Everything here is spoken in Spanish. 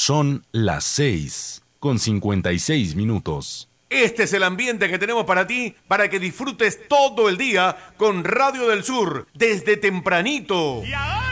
Son las 6:56. Este es el ambiente que tenemos para ti, para que disfrutes todo el día con Radio del Sur, desde tempranito. Y ahora